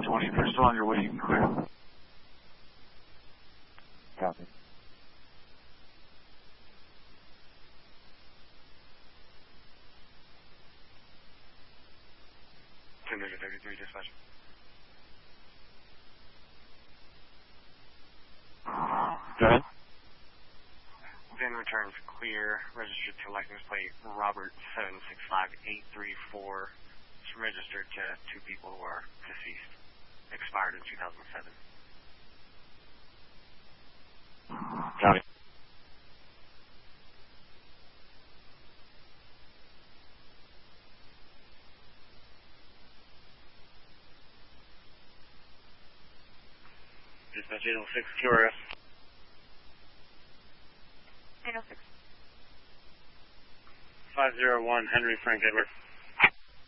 20. If you're still on your way, you can clear. Copy. Tinder 33, dispatch. Go ahead. Then returns clear, registered to license plate Robert 765834. It's registered to 2 people who are deceased. Expired in 2007. Copy. Dispatch 806 QRS. 806. 501 Henry Frank Edward.